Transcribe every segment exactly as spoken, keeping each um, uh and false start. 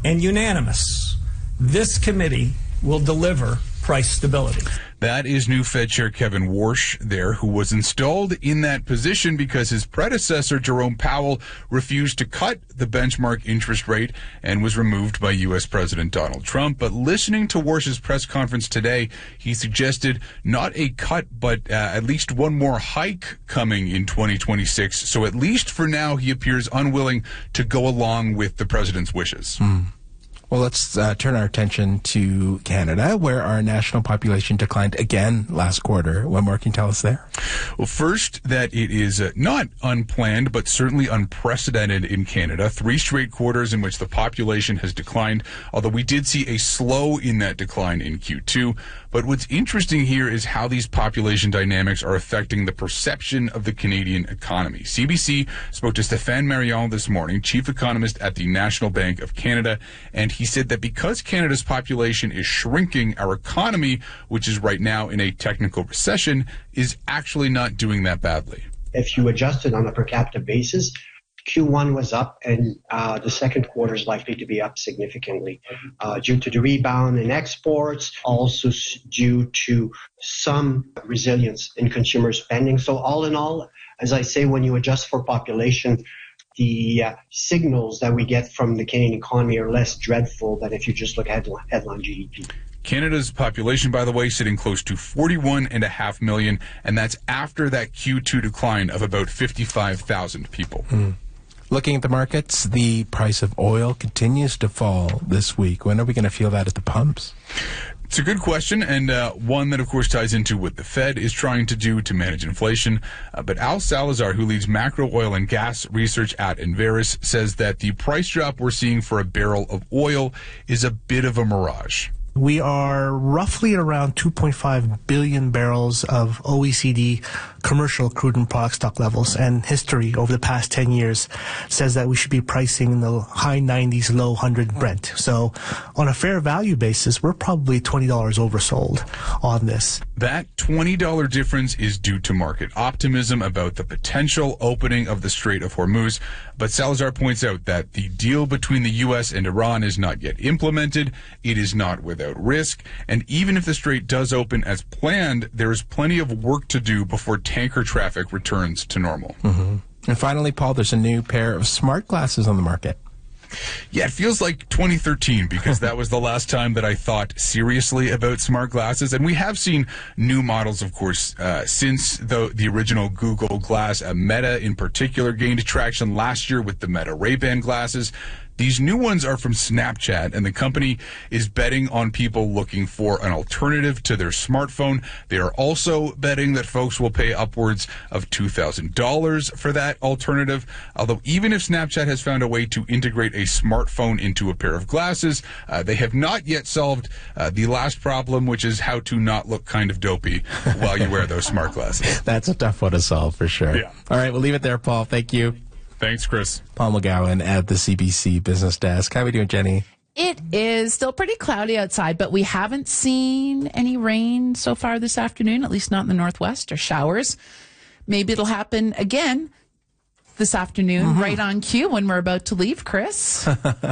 and unanimous, this committee will deliver price stability. That is new Fed Chair Kevin Warsh there, who was installed in that position because his predecessor, Jerome Powell, refused to cut the benchmark interest rate and was removed by U S President Donald Trump. But listening to Warsh's press conference today, he suggested not a cut, but uh, at least one more hike coming in twenty twenty-six. So at least for now, he appears unwilling to go along with the president's wishes. Mm. Well, let's uh, turn our attention to Canada, where our national population declined again last quarter. What more can you tell us there? Well, first, that it is uh, not unplanned, but certainly unprecedented in Canada. Three straight quarters in which the population has declined, although we did see a slow in that decline in Q two. But what's interesting here is how these population dynamics are affecting the perception of the Canadian economy. C B C spoke to Stéphane Marion this morning, chief economist at the National Bank of Canada, and he said that because Canada's population is shrinking, our economy, which is right now in a technical recession, is actually not doing that badly. If you adjust it on a per capita basis, Q one was up, and uh, the second quarter is likely to be up significantly uh, due to the rebound in exports, also s- due to some resilience in consumer spending. So all in all, as I say, when you adjust for population, the uh, signals that we get from the Canadian economy are less dreadful than if you just look at headline, headline G D P. Canada's population, by the way, sitting close to forty-one point five million, and that's after that Q two decline of about fifty-five thousand people. Mm. Looking at the markets, the price of oil continues to fall this week. When are we going to feel that at the pumps? It's a good question, and uh, one that, of course, ties into what the Fed is trying to do to manage inflation. Uh, but Al Salazar, who leads macro oil and gas research at Enverus, says that the price drop we're seeing for a barrel of oil is a bit of a mirage. We are roughly at around two point five billion barrels of O E C D commercial crude and product stock levels, and history over the past ten years says that we should be pricing in the high nineties, low one hundred Brent. So on a fair value basis, we're probably twenty dollars oversold on this. That twenty dollars difference is due to market optimism about the potential opening of the Strait of Hormuz. But Salazar points out that the deal between the U S and Iran is not yet implemented. It is not without risk. And even if the strait does open as planned, there is plenty of work to do before tanker traffic returns to normal. Mm-hmm. And finally, Paul, there's a new pair of smart glasses on the market. Yeah, it feels like twenty thirteen because that was the last time that I thought seriously about smart glasses. And we have seen new models, of course, uh, since the, the original Google Glass. Uh, Meta, in particular, gained traction last year with the Meta Ray-Ban glasses. These new ones are from Snapchat, and the company is betting on people looking for an alternative to their smartphone. They are also betting that folks will pay upwards of two thousand dollars for that alternative. Although even if Snapchat has found a way to integrate a smartphone into a pair of glasses, uh, they have not yet solved uh, the last problem, which is how to not look kind of dopey while you wear those smart glasses. That's a tough one to solve for sure. Yeah. All right, we'll leave it there, Paul. Thank you. Thanks, Chris. Paul McGowan at the C B C Business Desk. How are we doing, Jenny? It is still pretty cloudy outside, but we haven't seen any rain so far this afternoon, at least not in the northwest, or showers. Maybe it'll happen again this afternoon, mm-hmm. right on cue when we're about to leave, Chris.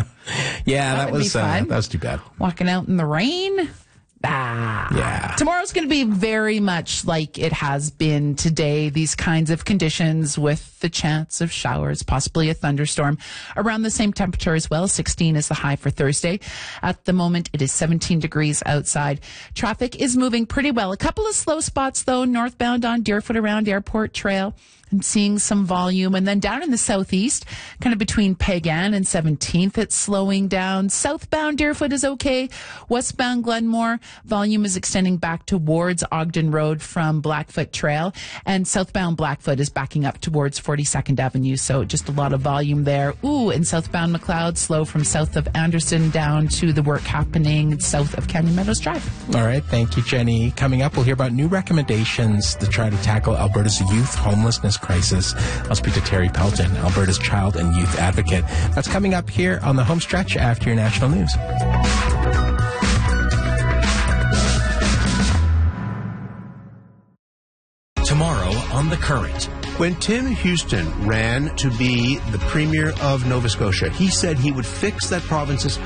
yeah, that, that was uh, that was too bad. Walking out in the rain. Ah. Yeah. Tomorrow's going to be very much like it has been today. These kinds of conditions with the chance of showers, possibly a thunderstorm. Around the same temperature as well. sixteen is the high for Thursday. At the moment, it is seventeen degrees outside. Traffic is moving pretty well. A couple of slow spots, though, northbound on Deerfoot around Airport Trail. I'm seeing some volume. And then down in the southeast, kind of between Pagan and seventeenth, it's slowing down. Southbound Deerfoot is okay. Westbound Glenmore, volume is extending back towards Ogden Road from Blackfoot Trail. And southbound Blackfoot is backing up towards forty-second Avenue. So just a lot of volume there. Ooh, and southbound McLeod, slow from south of Anderson down to the work happening south of Canyon Meadows Drive. All right. Thank you, Jenny. Coming up, we'll hear about new recommendations to try to tackle Alberta's youth homelessness crisis. I'll speak to Terry Pelton, Alberta's child and youth advocate. That's coming up here on the home stretch after your national news. Tomorrow on The Current. When Tim Houston ran to be the Premier of Nova Scotia, he said he would fix that province's